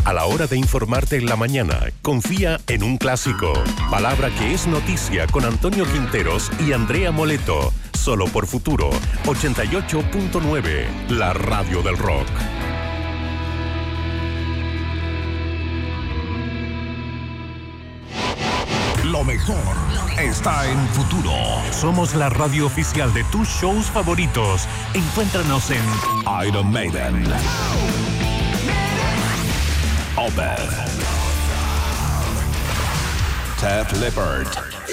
A la hora de informarte en la mañana, confía en un clásico. Palabra que es noticia con Antonio Quinteros y Andrea Moleto. Solo por Futuro 88.9, la radio del rock. Lo mejor está en Futuro. Somos la radio oficial de tus shows favoritos. Encuéntranos en Iron Maiden, Opeth, Def Leppard,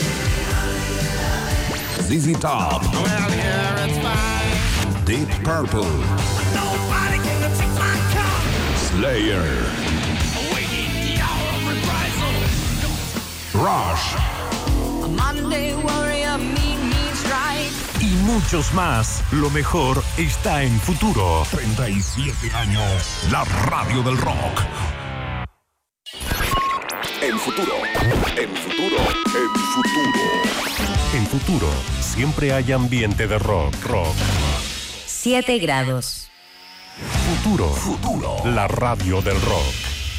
ZZ Top, Deep Purple, Slayer, Rush y muchos más. Lo mejor está en Futuro. 37 años, la radio del rock. En Futuro, en Futuro, en Futuro. En Futuro, siempre hay ambiente de rock. 7 grados. Futuro, la radio del rock.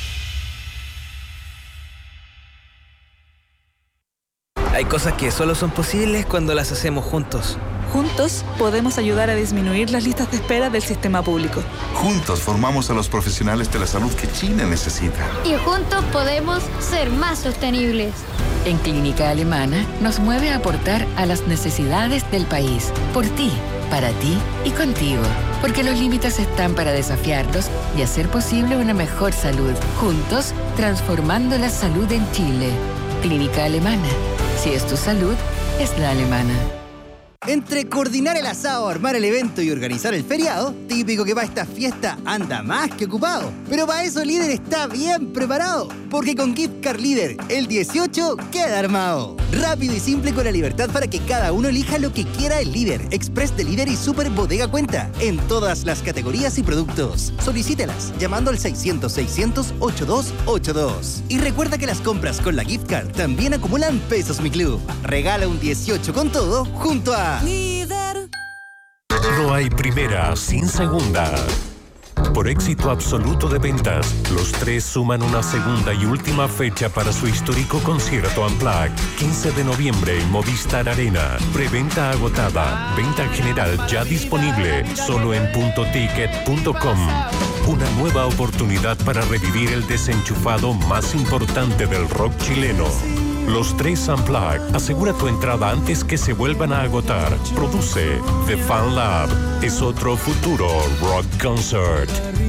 Hay cosas que solo son posibles cuando las hacemos juntos. Juntos podemos ayudar a disminuir las listas de espera del sistema público. Juntos formamos a los profesionales de la salud que China necesita. Y juntos podemos ser más sostenibles. En Clínica Alemana nos mueve a aportar a las necesidades del país. Por ti, para ti y contigo. Porque los límites están para desafiarlos y hacer posible una mejor salud. Juntos, transformando la salud en Chile. Clínica Alemana. Si es tu salud, es la alemana. Entre coordinar el asado, armar el evento y organizar el feriado, típico que para esta fiesta anda más que ocupado. Pero para eso Líder está bien preparado, porque con Gift Card Líder, el 18 queda armado. Rápido y simple con la libertad para que cada uno elija lo que quiera el Líder, Express de Líder y Super Bodega Cuenta, en todas las categorías y productos. Solicítelas llamando al 600-600-8282. Y recuerda que las compras con la Gift Card también acumulan pesos Mi Club. Regala un 18 con todo junto a Líder. No hay primera sin segunda. Por éxito absoluto de ventas, los tres suman una segunda y última fecha para su histórico concierto Unplugged. 15 de noviembre en Movistar Arena. Preventa agotada. Venta general ya disponible. Solo en puntoticket.com. Una nueva oportunidad para revivir el desenchufado más importante del rock chileno. Los tres Unplugged. Asegura tu entrada antes que se vuelvan a agotar. Produce The Fan Lab. Es otro futuro rock concert.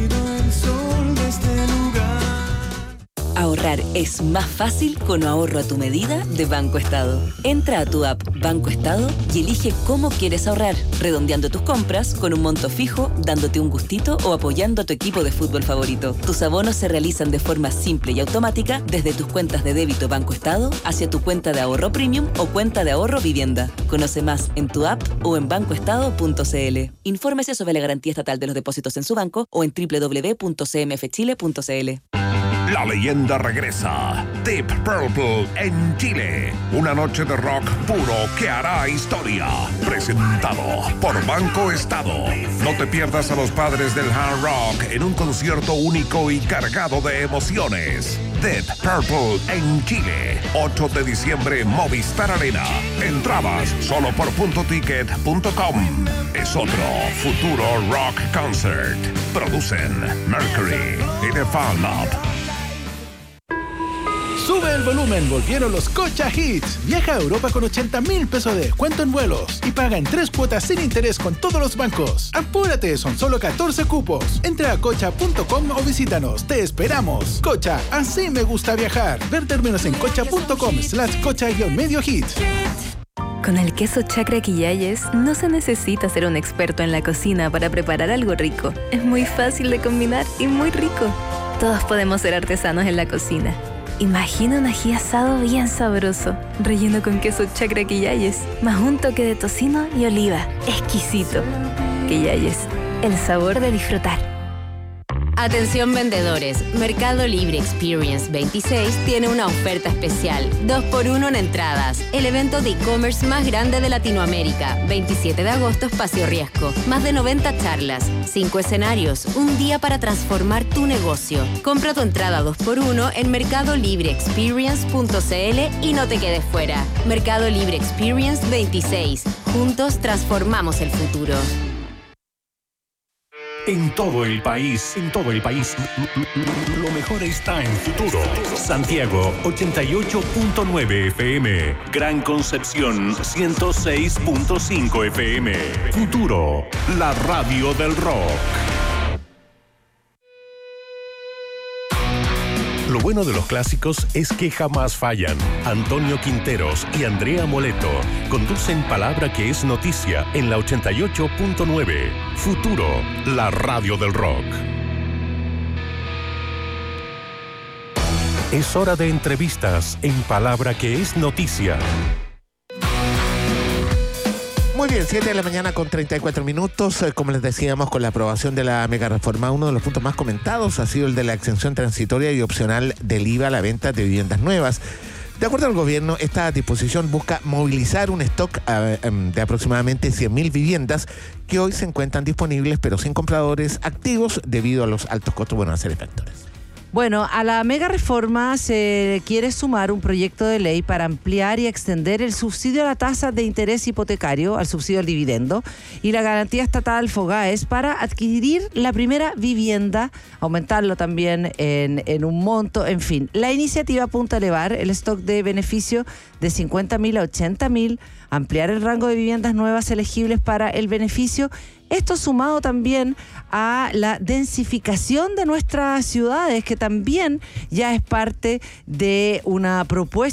Ahorrar es más fácil con ahorro a tu medida de Banco Estado. Entra a tu app Banco Estado y elige cómo quieres ahorrar, redondeando tus compras con un monto fijo, dándote un gustito o apoyando a tu equipo de fútbol favorito. Tus abonos se realizan de forma simple y automática desde tus cuentas de débito Banco Estado hacia tu cuenta de ahorro premium o cuenta de ahorro vivienda. Conoce más en tu app o en bancoestado.cl. Infórmese sobre la garantía estatal de los depósitos en su banco o en www.cmfchile.cl. La leyenda regresa. Deep Purple en Chile. Una noche de rock puro que hará historia. Presentado por Banco Estado. No te pierdas a los padres del hard rock en un concierto único y cargado de emociones. Deep Purple en Chile. 8 de diciembre, Movistar Arena. Entradas solo por puntoticket.com. Es otro futuro rock concert. Producen Mercury y The Fan Lab. Sube el volumen, volvieron los Cocha Hits. Viaja a Europa con 80.000 pesos de descuento en vuelos y paga en 3 cuotas sin interés con todos los bancos. Apúrate, son solo 14 cupos. Entra a cocha.com o visítanos. Te esperamos. Cocha, así me gusta viajar. Ver términos en cocha.com/cocha-medio hit. Con el queso Chacra Quillayes no se necesita ser un experto en la cocina para preparar algo rico. Es muy fácil de combinar y muy rico. Todos podemos ser artesanos en la cocina. Imagina un ají asado bien sabroso, relleno con queso Chacra Quillayes, más un toque de tocino y oliva. Exquisito. Quillayes, el sabor de disfrutar. Atención vendedores, Mercado Libre Experience 26 tiene una oferta especial, 2x1 en entradas. El evento de e-commerce más grande de Latinoamérica, 27 de agosto, Espacio Riesgo. Más de 90 charlas, 5 escenarios, un día para transformar tu negocio. Compra tu entrada 2x1 en mercadolibreexperience.cl y no te quedes fuera. Mercado Libre Experience 26. Juntos transformamos el futuro. En todo el país, lo mejor está en Futuro. Santiago, 88.9 FM. Gran Concepción, 106.5 FM. Futuro, la radio del rock. Lo bueno de los clásicos es que jamás fallan. Antonio Quinteros y Andrea Moleto conducen Palabra que es Noticia en la 88.9. Futuro, la radio del rock. Es hora de entrevistas en Palabra que es Noticia. Muy bien, 7 de la mañana con 34 minutos. Como les decíamos, con la aprobación de la mega reforma, uno de los puntos más comentados ha sido el de la exención transitoria y opcional del IVA a la venta de viviendas nuevas. De acuerdo al gobierno, esta disposición busca movilizar un stock de aproximadamente 100.000 viviendas que hoy se encuentran disponibles pero sin compradores activos debido a los altos costos. Bueno, una serie de factores. Bueno, a la mega reforma se quiere sumar un proyecto de ley para ampliar y extender el subsidio a la tasa de interés hipotecario, al subsidio al dividendo, y la garantía estatal FOGAES para adquirir la primera vivienda, aumentarlo también en un monto, en fin. La iniciativa apunta a elevar el stock de beneficio de 50.000 a 80.000, ampliar el rango de viviendas nuevas elegibles para el beneficio. Esto sumado también a la densificación de nuestras ciudades, que también ya es parte de una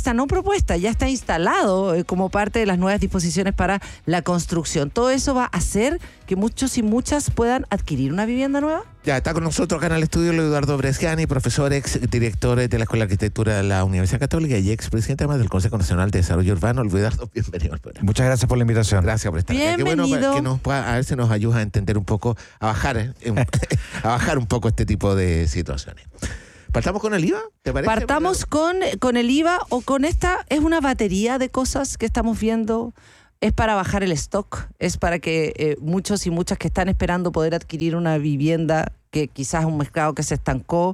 ya está instalado como parte de las nuevas disposiciones para la construcción. Todo eso va a hacer que muchos y muchas puedan adquirir una vivienda nueva. Ya está con nosotros acá en el estudio Eduardo Bresciani, profesor, ex director de la Escuela de Arquitectura de la Universidad Católica y ex presidente además del Consejo Nacional de Desarrollo Urbano. Eduardo, bienvenido al programa. Muchas gracias por la invitación. Gracias por estar aquí. Qué bueno que nos pueda, a ver si nos ayuda a entender un poco, a bajar un poco este tipo de situaciones. ¿Partamos con el IVA? ¿Te parece? Partamos con el IVA o con esta, es una batería de cosas que estamos viendo. Es para bajar el stock, es para que muchos y muchas que están esperando poder adquirir una vivienda, que quizás un mercado que se estancó,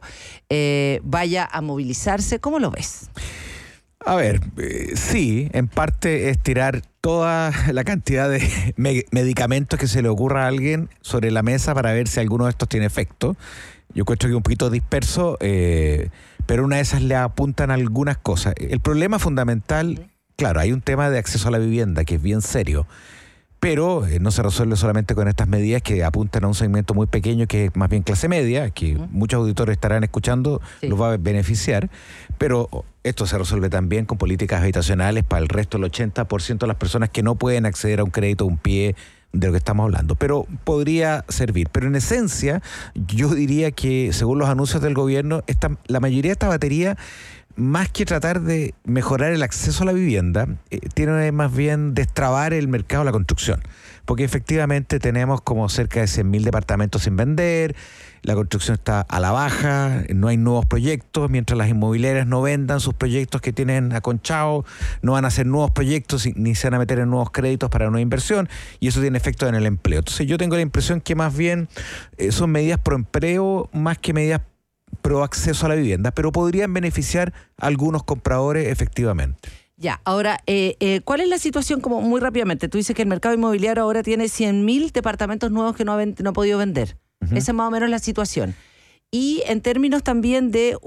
vaya a movilizarse. ¿Cómo lo ves? A ver, sí, en parte es tirar toda la cantidad de medicamentos que se le ocurra a alguien sobre la mesa para ver si alguno de estos tiene efecto. Yo encuentro que un poquito disperso, pero una de esas le apuntan algunas cosas. El problema fundamental, claro, hay un tema de acceso a la vivienda que es bien serio, pero no se resuelve solamente con estas medidas que apuntan a un segmento muy pequeño que es más bien clase media, que muchos auditores estarán escuchando, los va a beneficiar, pero esto se resuelve también con políticas habitacionales para el resto del 80% de las personas que no pueden acceder a un crédito, un pie, de lo que estamos hablando, pero podría servir. Pero en esencia, yo diría que según los anuncios del gobierno, la mayoría de esta batería, más que tratar de mejorar el acceso a la vivienda, tiene más bien destrabar el mercado de la construcción, porque efectivamente tenemos como cerca de 100.000 departamentos sin vender, la construcción está a la baja, no hay nuevos proyectos, mientras las inmobiliarias no vendan sus proyectos que tienen aconchados, no van a hacer nuevos proyectos ni se van a meter en nuevos créditos para nueva inversión, y eso tiene efecto en el empleo. Entonces yo tengo la impresión que más bien son medidas pro empleo más que medidas pro acceso a la vivienda, pero podrían beneficiar a algunos compradores efectivamente. Ya, ahora, ¿cuál es la situación? Como muy rápidamente, tú dices que el mercado inmobiliario ahora tiene 100.000 departamentos nuevos que no ha podido vender. Esa es más o menos la situación. Y en términos también de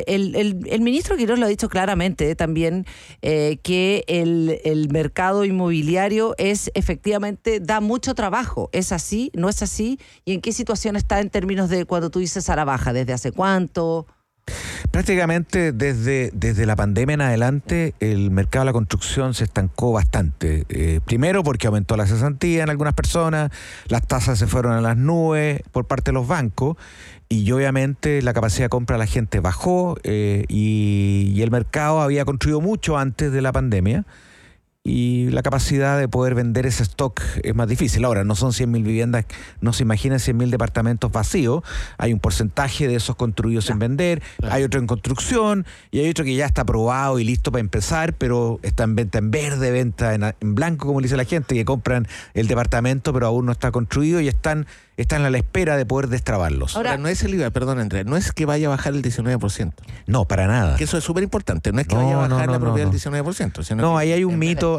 el ministro Quirós lo ha dicho claramente también, que el mercado inmobiliario es efectivamente, da mucho trabajo. ¿Es así? ¿No es así? ¿Y en qué situación está en términos de cuando tú dices a la baja? ¿Desde hace cuánto? Prácticamente desde la pandemia en adelante el mercado de la construcción se estancó bastante. Primero porque aumentó la cesantía en algunas personas, las tasas se fueron a las nubes por parte de los bancos y obviamente la capacidad de compra de la gente bajó y el mercado había construido mucho antes de la pandemia y la capacidad de poder vender ese stock es más difícil. Ahora, no son 100.000 viviendas, no se imaginen 100.000 departamentos vacíos. Hay un porcentaje de esos construidos sin vender, hay otro en construcción y hay otro que ya está aprobado y listo para empezar, pero está en venta en verde, venta en blanco, como dice la gente, que compran el departamento pero aún no está construido y están a la espera de poder destrabarlos. Ahora, no es el IVA, perdón, Andrés, no es que vaya a bajar el 19%. No, para nada. Que eso es súper importante, no es que vaya a bajar la propiedad del 19%. Sino no, que ahí hay un mito,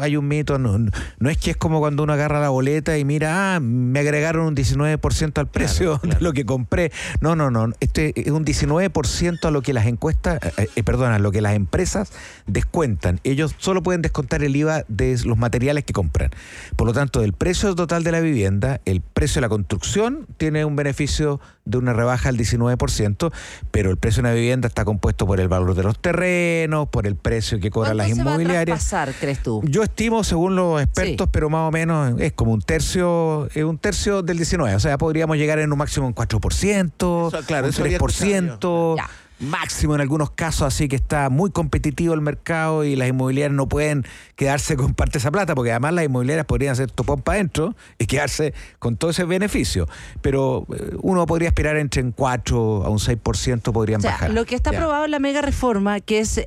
no es que es como cuando uno agarra la boleta y mira, me agregaron un 19% al precio de lo que compré. No, este es un 19% a lo que las encuestas, a lo que las empresas descuentan. Ellos solo pueden descontar el IVA de los materiales que compran. Por lo tanto, del precio total de la vivienda, el precio de la construcción tiene un beneficio de una rebaja al 19%, pero el precio de una vivienda está compuesto por el valor de los terrenos, por el precio que cobran las inmobiliarias. ¿Cuánto se va a traspasar, crees tú? Yo estimo, según los expertos, pero más o menos es como un tercio del 19%. O sea, podríamos llegar en un máximo un 4%, un 3%. Máximo en algunos casos, así que está muy competitivo el mercado y las inmobiliarias no pueden quedarse con parte de esa plata, porque además las inmobiliarias podrían hacer topón para adentro y quedarse con todo ese beneficio. Pero uno podría aspirar entre un 4 a un 6% podrían bajar. Lo que está aprobado en la mega reforma, que es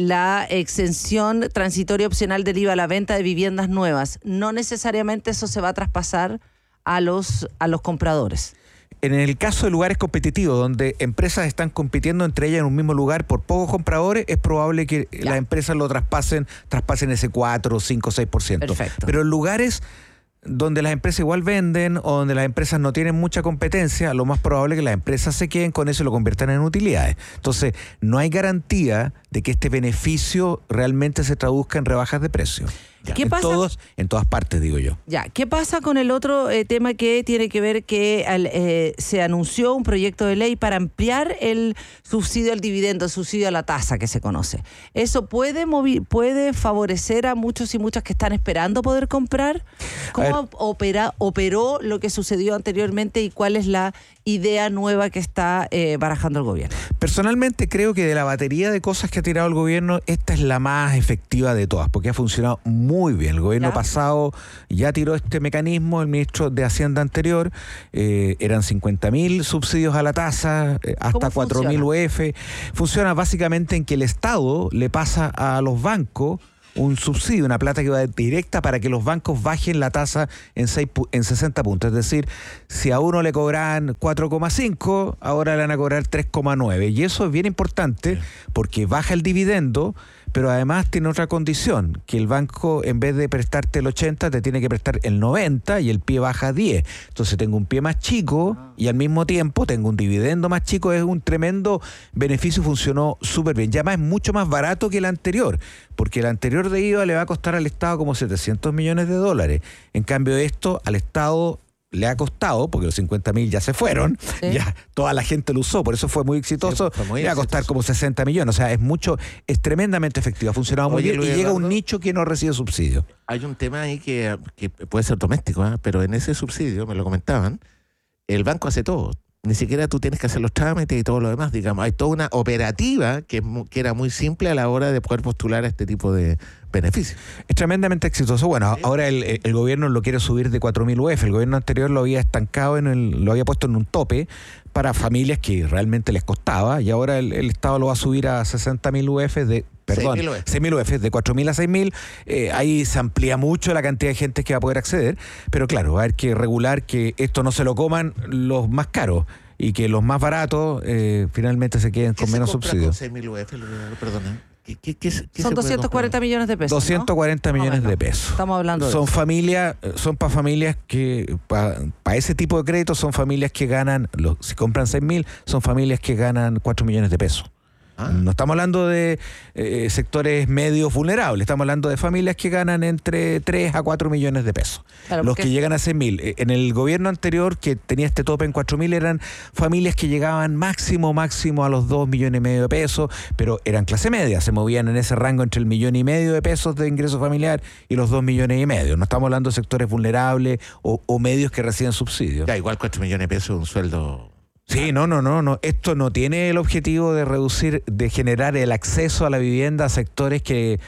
la exención transitoria opcional del IVA a la venta de viviendas nuevas, no necesariamente eso se va a traspasar a los compradores. En el caso de lugares competitivos, donde empresas están compitiendo entre ellas en un mismo lugar por pocos compradores, es probable que las empresas lo traspasen ese 4, 5, 6%. Perfecto. Pero en lugares donde las empresas igual venden o donde las empresas no tienen mucha competencia, lo más probable es que las empresas se queden con eso y lo conviertan en utilidades. Entonces, no hay garantía de que este beneficio realmente se traduzca en rebajas de precio. ¿Qué pasa? En todas partes, digo yo. ¿Qué pasa con el otro tema que tiene que ver que se anunció un proyecto de ley para ampliar el subsidio al dividendo, el subsidio a la tasa que se conoce? ¿Eso puede favorecer a muchos y muchas que están esperando poder comprar? ¿Cómo operó lo que sucedió anteriormente y cuál es la idea nueva que está barajando el gobierno? Personalmente creo que de la batería de cosas que ha tirado el gobierno, esta es la más efectiva de todas, porque ha funcionado muy bien. El gobierno pasado ya tiró este mecanismo, el ministro de Hacienda anterior, eran 50.000 subsidios a la tasa, hasta 4.000 UF. Funciona básicamente en que el Estado le pasa a los bancos un subsidio, una plata que va directa para que los bancos bajen la tasa en 60 puntos. Es decir, si a uno le cobran 4,5, ahora le van a cobrar 3,9. Y eso es bien importante porque baja el dividendo, pero además tiene otra condición, que el banco en vez de prestarte el 80 te tiene que prestar el 90 y el pie baja a 10. Entonces tengo un pie más chico y al mismo tiempo tengo un dividendo más chico. Es un tremendo beneficio, funcionó súper bien. Y además es mucho más barato que el anterior, porque el anterior de IVA le va a costar al Estado como $700 millones. En cambio esto al Estado le ha costado, porque los 50.000 ya se fueron, ya toda la gente lo usó, por eso fue muy exitoso, le va a costar como 60 millones, o sea, es tremendamente efectivo, ha funcionado muy bien y llega a un nicho que no recibe subsidio. Hay un tema ahí que puede ser doméstico, pero en ese subsidio, me lo comentaban, el banco hace todo. Ni siquiera tú tienes que hacer los trámites y todo lo demás, digamos. Hay toda una operativa que era muy simple a la hora de poder postular a este tipo de beneficios. Es tremendamente exitoso. Bueno, ahora el gobierno lo quiere subir de 4.000 UF. El gobierno anterior lo había estancado, lo había puesto en un tope para familias que realmente les costaba, y ahora el Estado lo va a subir a 60.000 UF 6.000 UF, de 4.000 a 6.000, ahí se amplía mucho la cantidad de gente que va a poder acceder, pero claro, va a haber que regular que esto no se lo coman los más caros y que los más baratos finalmente se queden con menos subsidios. ¿Con 6.000 UF? Perdona. Son 240 millones de pesos. 240 millones de pesos. Estamos hablando de son para familias que, para ese tipo de créditos, son familias que ganan, si compran 6.000, son familias que ganan 4 millones de pesos. No estamos hablando de sectores medios vulnerables, estamos hablando de familias que ganan entre 3 a 4 millones de pesos. Claro, los que llegan a 6.000. En el gobierno anterior, que tenía este tope en 4.000, eran familias que llegaban máximo a los 2,5 millones de pesos, pero eran clase media, se movían en ese rango entre el 1,5 millones de pesos de ingreso familiar y los 2,5 millones. No estamos hablando de sectores vulnerables o medios que reciben subsidios. Ya, igual 4 millones de pesos es un sueldo Sí, no. Esto no tiene el objetivo de generar el acceso a la vivienda a sectores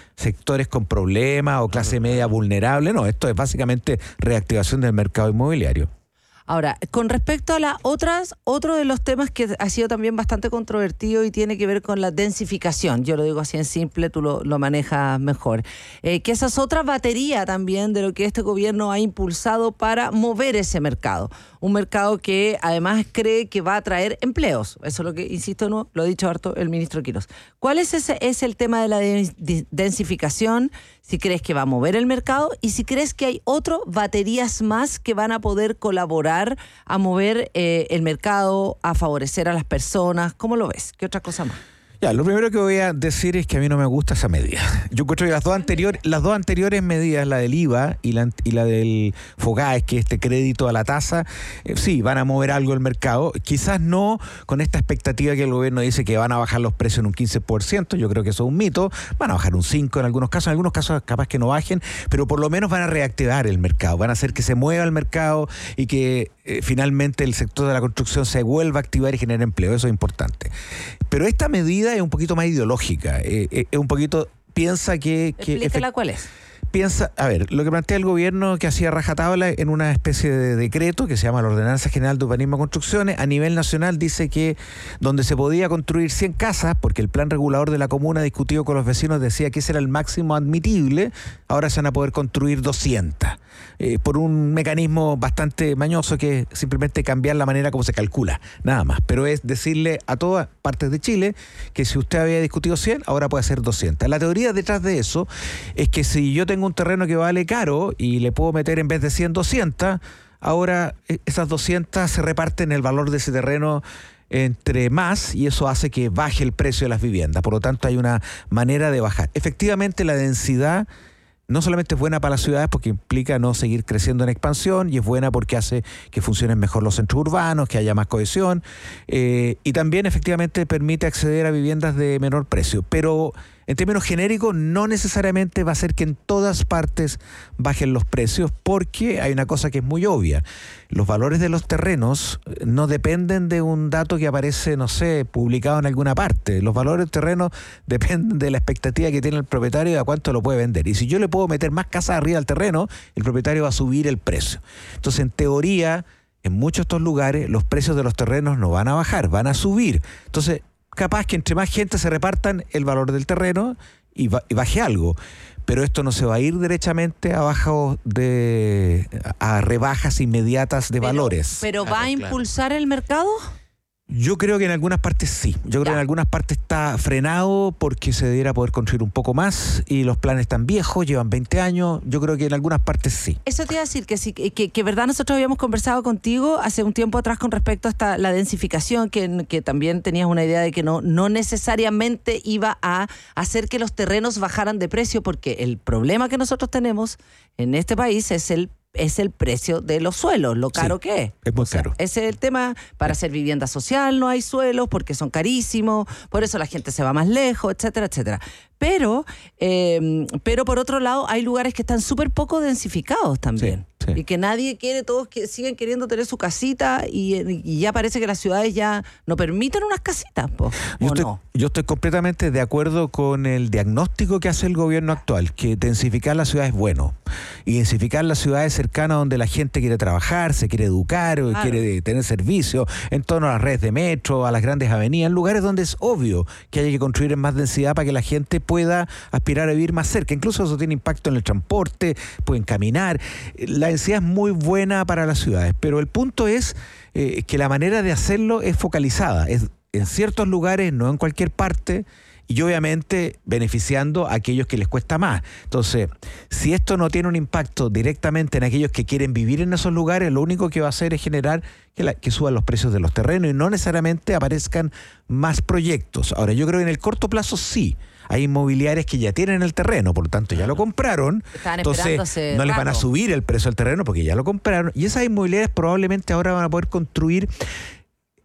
con problemas o clase media vulnerable. No, esto es básicamente reactivación del mercado inmobiliario. Ahora, con respecto a las otras, otro de los temas que ha sido también bastante controvertido y tiene que ver con la densificación, yo lo digo así en simple, tú lo manejas mejor, que esa es otra batería también de lo que este gobierno ha impulsado para mover ese mercado. Un mercado que además cree que va a traer empleos. Eso es lo que, insisto, no lo ha dicho harto el ministro Quirós. ¿Cuál es el tema de la densificación? Si crees que va a mover el mercado y si crees que hay otras baterías más que van a poder colaborar a mover el mercado, a favorecer a las personas. ¿Cómo lo ves? ¿Qué otra cosa más? Ya, lo primero que voy a decir es que a mí no me gusta esa medida. Yo encuentro que las dos anteriores medidas, la del IVA y la del FOGAES, que es este crédito a la tasa, sí, van a mover algo el mercado. Quizás no con esta expectativa que el gobierno dice que van a bajar los precios en un 15%, yo creo que eso es un mito. Van a bajar un 5% en algunos casos capaz que no bajen, pero por lo menos van a reactivar el mercado, van a hacer que se mueva el mercado y que finalmente el sector de la construcción se vuelva a activar y genere empleo. Eso es importante. Pero esta medida es un poquito más ideológica, es un poquito, piensa que... Explícala cuál es. Piensa, a ver, lo que plantea el gobierno que hacía rajatabla en una especie de decreto que se llama la Ordenanza General de Urbanismo y Construcciones, a nivel nacional dice que donde se podía construir 100 casas, porque el plan regulador de la comuna discutido con los vecinos decía que ese era el máximo admitible, ahora se van a poder construir 200, por un mecanismo bastante mañoso que es simplemente cambiar la manera como se calcula, nada más, pero es decirle a todas partes de Chile que si usted había discutido 100, ahora puede ser 200. La teoría detrás de eso es que si yo tengo un terreno que vale caro y le puedo meter en vez de 100, 200, ahora esas 200 se reparten el valor de ese terreno entre más y eso hace que baje el precio de las viviendas. Por lo tanto, hay una manera de bajar. Efectivamente, la densidad no solamente es buena para las ciudades porque implica no seguir creciendo en expansión y es buena porque hace que funcionen mejor los centros urbanos, que haya más cohesión y también efectivamente permite acceder a viviendas de menor precio. Pero en términos genéricos no necesariamente va a ser que en todas partes bajen los precios porque hay una cosa que es muy obvia. Los valores de los terrenos no dependen de un dato que aparece, no sé, publicado en alguna parte. Los valores del terreno dependen de la expectativa que tiene el propietario y a cuánto lo puede vender. Y si yo le puedo meter más casas arriba al terreno, el propietario va a subir el precio. Entonces, en teoría, en muchos de estos lugares, los precios de los terrenos no van a bajar, van a subir. Entonces, capaz que entre más gente se repartan el valor del terreno y baje algo. Pero esto no se va a ir derechamente a rebajas inmediatas de valores. ¿Pero va a impulsar el mercado? Yo creo que en algunas partes sí. Yo creo que en algunas partes está frenado porque se debiera poder construir un poco más y los planes están viejos, llevan 20 años. Yo creo que en algunas partes sí. Eso te iba a decir, que verdad nosotros habíamos conversado contigo hace un tiempo atrás con respecto a la densificación, que también tenías una idea de que no necesariamente iba a hacer que los terrenos bajaran de precio, porque el problema que nosotros tenemos en este país es el precio de los suelos, lo caro que es. Es muy caro. Ese es el tema. Para hacer vivienda social no hay suelos porque son carísimos, por eso la gente se va más lejos, etcétera, etcétera. Pero por otro lado hay lugares que están súper poco densificados también. Sí. Y que nadie quiere, todos que siguen queriendo tener su casita y ya parece que las ciudades ya no permiten unas casitas. Yo estoy completamente de acuerdo con el diagnóstico que hace el gobierno actual, que densificar la ciudad es bueno. Y densificar las ciudades cercanas donde la gente quiere trabajar, se quiere educar, claro, quiere tener servicios, en torno a las redes de metro, a las grandes avenidas, lugares donde es obvio que hay que construir en más densidad para que la gente pueda aspirar a vivir más cerca. Incluso eso tiene impacto en el transporte, pueden caminar. La densidad es muy buena para las ciudades, pero el punto es que la manera de hacerlo es focalizada, es en ciertos lugares, no en cualquier parte, y obviamente beneficiando a aquellos que les cuesta más. Entonces, si esto no tiene un impacto directamente en aquellos que quieren vivir en esos lugares, lo único que va a hacer es generar que suban los precios de los terrenos y no necesariamente aparezcan más proyectos. Ahora, yo creo que en el corto plazo sí. Hay inmobiliarias que ya tienen el terreno, por lo tanto ya lo compraron. Entonces no les van a subir el precio del terreno porque ya lo compraron. Y esas inmobiliarias probablemente ahora van a poder construir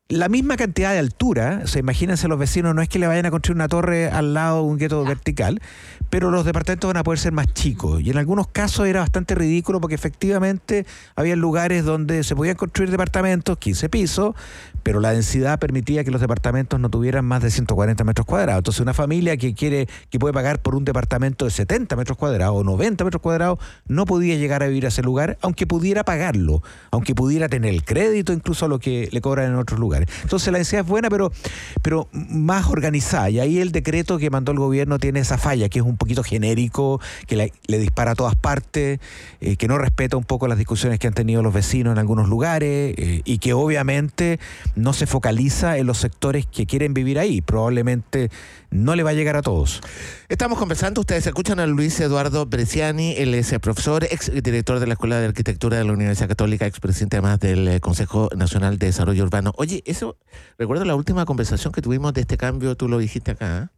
la misma cantidad de altura, o sea, imagínense los vecinos, no es que le vayan a construir una torre al lado de un gueto vertical, pero los departamentos van a poder ser más chicos. Y en algunos casos era bastante ridículo porque efectivamente había lugares donde se podían construir departamentos, 15 pisos, pero la densidad permitía que los departamentos no tuvieran más de 140 metros cuadrados. Entonces una familia que puede pagar por un departamento de 70 metros cuadrados o 90 metros cuadrados no podía llegar a vivir a ese lugar, aunque pudiera pagarlo, aunque pudiera tener el crédito incluso a lo que le cobran en otros lugares. Entonces la densidad es buena, pero más organizada. Y ahí el decreto que mandó el gobierno tiene esa falla, que es un poquito genérico, que le dispara a todas partes, que no respeta un poco las discusiones que han tenido los vecinos en algunos lugares, y que obviamente no se focaliza en los sectores que quieren vivir ahí. Probablemente no le va a llegar a todos. Estamos conversando, ustedes escuchan a Luis Eduardo Bresciani, él es profesor, ex director de la Escuela de Arquitectura de la Universidad Católica, expresidente además del Consejo Nacional de Desarrollo Urbano. Oye, eso, recuerdo la última conversación que tuvimos de este cambio, tú lo dijiste acá,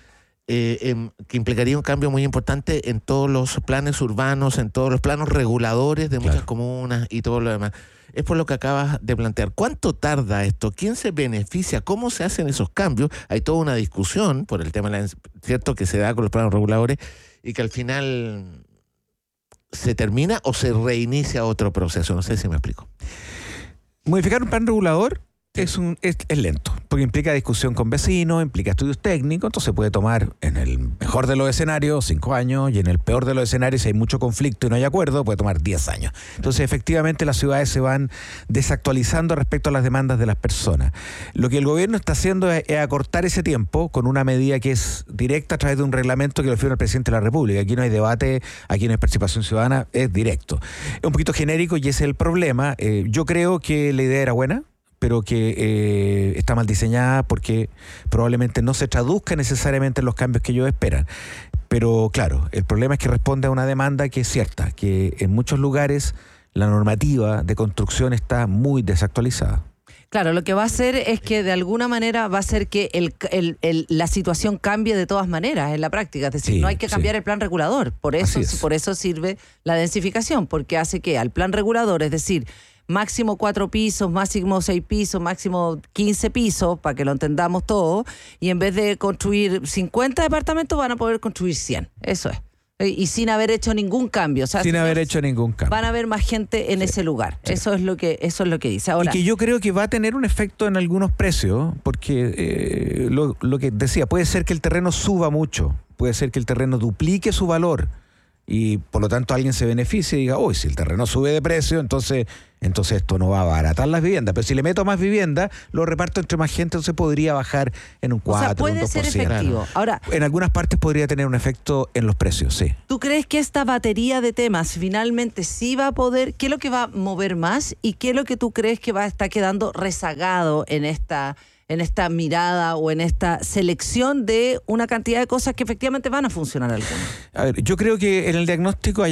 que implicaría un cambio muy importante en todos los planes urbanos, en todos los planos reguladores de muchas comunas y todo lo demás. Es por lo que acabas de plantear. ¿Cuánto tarda esto? ¿Quién se beneficia? ¿Cómo se hacen esos cambios? Hay toda una discusión por el tema, cierto, que se da con los planos reguladores y que al final se termina o se reinicia otro proceso. No sé si me explico. Modificar un plan regulador es lento, porque implica discusión con vecinos, implica estudios técnicos, entonces puede tomar, en el mejor de los escenarios, 5 años, y en el peor de los escenarios, si hay mucho conflicto y no hay acuerdo, puede tomar 10 años. Entonces, efectivamente, las ciudades se van desactualizando respecto a las demandas de las personas. Lo que el gobierno está haciendo es acortar ese tiempo con una medida que es directa a través de un reglamento que lo firma el presidente de la República. Aquí no hay debate, aquí no hay participación ciudadana, es directo. Es un poquito genérico y ese es el problema. Yo creo que la idea era buena, pero que está mal diseñada porque probablemente no se traduzca necesariamente en los cambios que ellos esperan. Pero claro, el problema es que responde a una demanda que es cierta, que en muchos lugares la normativa de construcción está muy desactualizada. Claro, lo que va a hacer es que de alguna manera va a hacer que la situación cambie de todas maneras en la práctica. Es decir, no hay que cambiar el plan regulador. Por eso sirve la densificación, porque hace que al plan regulador, es decir, máximo 4 pisos, máximo 6 pisos, máximo 15 pisos, para que lo entendamos todo, y en vez de construir 50 departamentos van a poder construir 100. Eso es. Y sin haber hecho ningún cambio. O sea, sin haber hecho ningún cambio. Van a haber más gente en ese lugar. Sí. Eso es lo que dice. Ahora, y que yo creo que va a tener un efecto en algunos precios, porque lo que decía, puede ser que el terreno suba mucho, puede ser que el terreno duplique su valor, y por lo tanto alguien se beneficie y diga, uy, si el terreno sube de precio, entonces esto no va a abaratar las viviendas. Pero si le meto más vivienda, lo reparto entre más gente, entonces podría bajar en un 4%, o sea, puede ser efectivo. Ahora, en algunas partes podría tener un efecto en los precios, sí. ¿Tú crees que esta batería de temas finalmente sí va a poder, qué es lo que va a mover más y qué es lo que tú crees que va a estar quedando rezagado en esta mirada o en esta selección de una cantidad de cosas que efectivamente van a funcionar algunas? A ver, yo creo que en el diagnóstico hay